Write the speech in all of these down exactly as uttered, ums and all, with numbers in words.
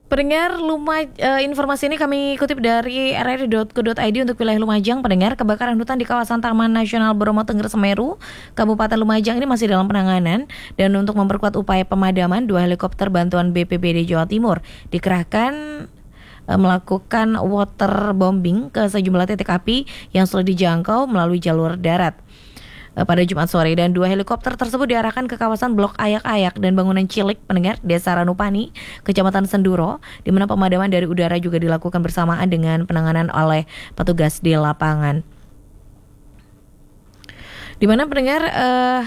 Pendengar, Lumaj- eh, informasi ini kami kutip dari r r i dot co dot i d untuk wilayah Lumajang. Pendengar, kebakaran hutan di kawasan Taman Nasional Bromo Tengger Semeru, Kabupaten Lumajang ini masih dalam penanganan. Dan untuk memperkuat upaya pemadaman, dua helikopter bantuan B P B D Jawa Timur dikerahkan eh, melakukan waterbombing ke sejumlah titik api yang sulit dijangkau melalui jalur darat pada Jumat sore, dan dua helikopter tersebut diarahkan ke kawasan Blok Ayak-Ayak dan bangunan Cilik, pendengar, Desa Ranupani, Kecamatan Senduro, di mana pemadaman dari udara juga dilakukan bersamaan dengan penanganan oleh petugas di lapangan. Di mana pendengar eh,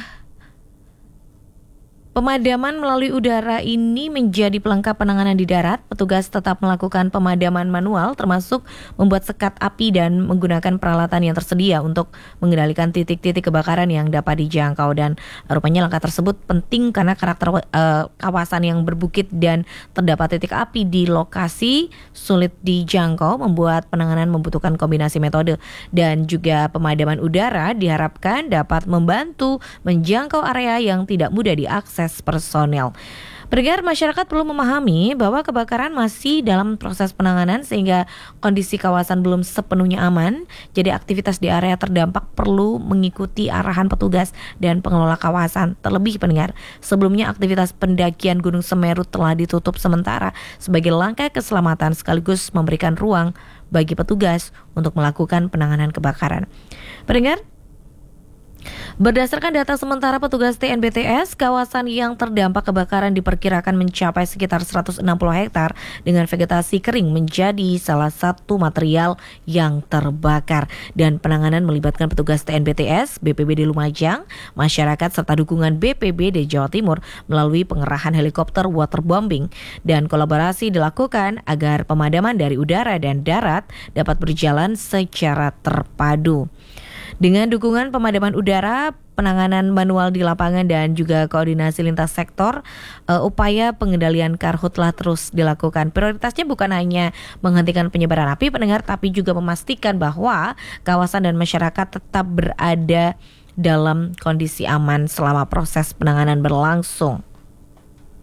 pemadaman melalui udara ini menjadi pelengkap penanganan di darat. Petugas tetap melakukan pemadaman manual, termasuk membuat sekat api dan menggunakan peralatan yang tersedia untuk mengendalikan titik-titik kebakaran yang dapat dijangkau. Dan rupanya langkah tersebut penting karena karakter uh, kawasan yang berbukit dan terdapat titik api di lokasi sulit dijangkau membuat penanganan membutuhkan kombinasi metode. Dan juga pemadaman udara diharapkan dapat membantu menjangkau area yang tidak mudah diakses personel. Pendengar, masyarakat perlu memahami bahwa kebakaran masih dalam proses penanganan sehingga kondisi kawasan belum sepenuhnya aman. Jadi aktivitas di area terdampak perlu mengikuti arahan petugas dan pengelola kawasan. Terlebih pendengar, sebelumnya aktivitas pendakian Gunung Semeru telah ditutup sementara sebagai langkah keselamatan sekaligus memberikan ruang bagi petugas untuk melakukan penanganan kebakaran. Pendengar, berdasarkan data sementara petugas T N B T S, kawasan yang terdampak kebakaran diperkirakan mencapai sekitar seratus enam puluh hektar dengan vegetasi kering menjadi salah satu material yang terbakar. Dan penanganan melibatkan petugas T N B T S, B P B D Lumajang, masyarakat serta dukungan B P B D Jawa Timur melalui pengerahan helikopter waterbombing. Dan kolaborasi dilakukan agar pemadaman dari udara dan darat dapat berjalan secara terpadu. Dengan dukungan pemadaman udara, penanganan manual di lapangan dan juga koordinasi lintas sektor, uh, upaya pengendalian karhutlah terus dilakukan. Prioritasnya bukan hanya menghentikan penyebaran api, pendengar, tapi juga memastikan bahwa kawasan dan masyarakat tetap berada dalam kondisi aman selama proses penanganan berlangsung.